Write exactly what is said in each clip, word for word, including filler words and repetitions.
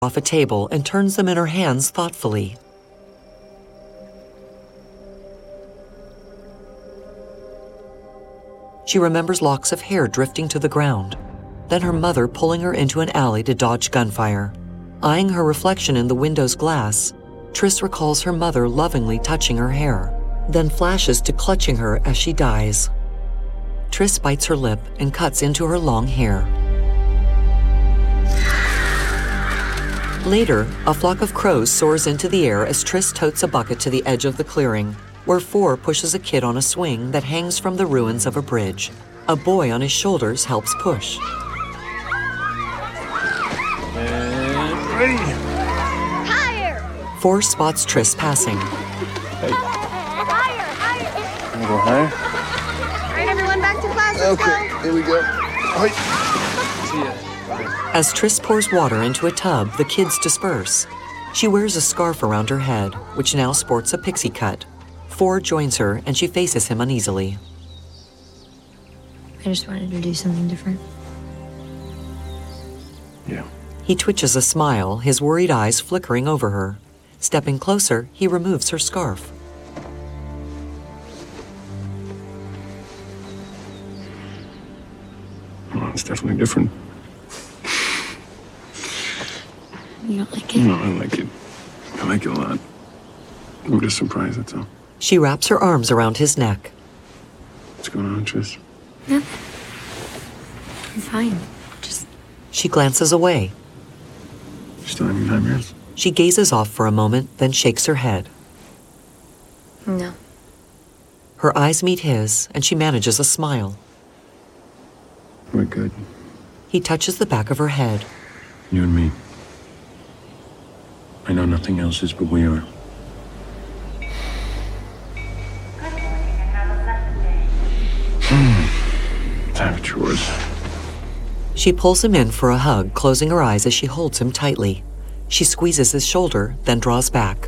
off a table and turns them in her hands thoughtfully. She remembers locks of hair drifting to the ground, then her mother pulling her into an alley to dodge gunfire. Eyeing her reflection in the window's glass, Triss recalls her mother lovingly touching her hair, then flashes to clutching her as she dies. Triss bites her lip and cuts into her long hair. Later, a flock of crows soars into the air as Triss totes a bucket to the edge of the clearing, where Four pushes a kid on a swing that hangs from the ruins of a bridge. A boy on his shoulders helps push. And ready. Higher! Four spots Triss passing. Hey. Higher, higher! Wanna go higher? All right, everyone, back to class. Let's Okay, go. here we go. Hey. See ya. As Triss pours water into a tub, the kids disperse. She wears a scarf around her head, which now sports a pixie cut. Four joins her, and she faces him uneasily. I just wanted to do something different. Yeah. He twitches a smile, his worried eyes flickering over her. Stepping closer, he removes her scarf. Well, it's definitely different. You don't like it? No, I like it. I like it a lot. I'm just surprised, that's all. She wraps her arms around his neck. What's going on, Triss? Nothing. I'm fine. Just She glances away. You still having nightmares? She gazes off for a moment, then shakes her head. no. Her eyes meet his, and she manages a smile. We're good. He touches the back of her head. You and me. I know nothing else is, but we are. Hmm. Time for chores. She pulls him in for a hug, closing her eyes as she holds him tightly. She squeezes his shoulder, then draws back.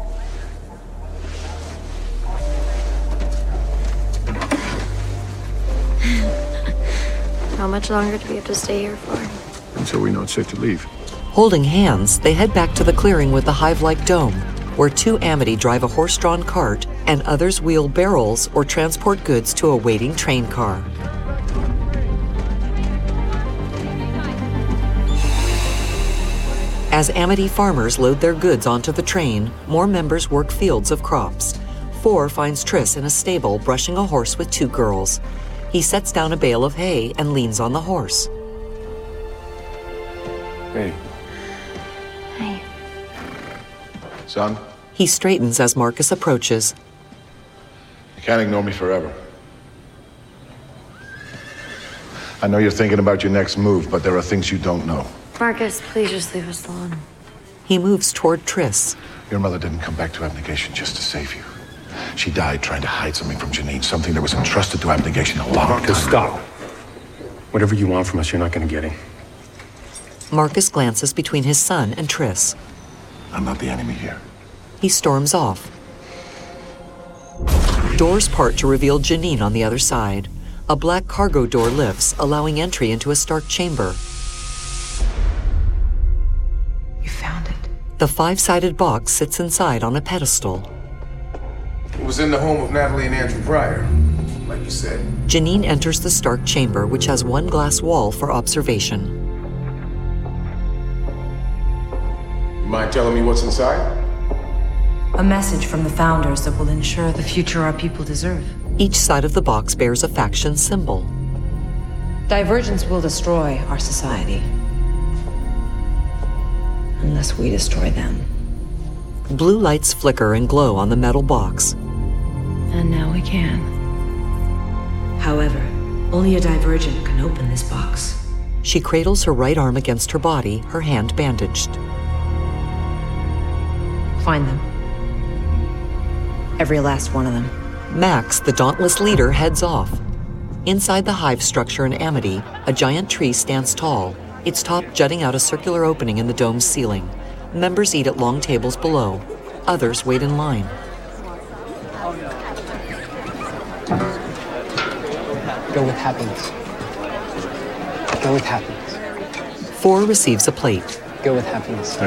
How much longer do we have to stay here for? Until we know it's safe to leave. Holding hands, they head back to the clearing with the hive-like dome, where two Amity drive a horse-drawn cart and others wheel barrels or transport goods to a waiting train car. As Amity farmers load their goods onto the train, more members work fields of crops. Four finds Triss in a stable brushing a horse with two girls. He sets down a bale of hay and leans on the horse. Hey. Hi. Son, He straightens as Marcus approaches. you can't ignore me forever. I know you're thinking about your next move, but there are things you don't know. Marcus, please just leave us alone. He moves toward Triss. Your mother didn't come back to abnegation just to save you. She died trying to hide something from Janine, something that was entrusted to abnegation a long time Marcus, ago. stop. Whatever you want from us, you're not gonna get it. Marcus glances between his son and Triss. I'm not the enemy here. He storms off. Doors part to reveal Janine on the other side. A black cargo door lifts, allowing entry into a Stark chamber. You found it. The five-sided box sits inside on a pedestal. It was in the home of Natalie and Andrew Pryor, like you said. Janine enters the Stark chamber, which has one glass wall for observation. You mind telling me what's inside? A message from the founders that will ensure the future our people deserve. Each side of the box bears a faction symbol. Divergence will destroy our society. Unless we destroy them. Blue lights flicker and glow on the metal box. And now we can. However, only a Divergent can open this box. She cradles her right arm against her body, her hand bandaged. Find them. Every last one of them. Max, the dauntless leader, heads off. Inside the hive structure in Amity, a giant tree stands tall, its top jutting out a circular opening in the dome's ceiling. Members eat at long tables below. Others wait in line. Go with happiness. Go with happiness. Four receives a plate. Go with happiness.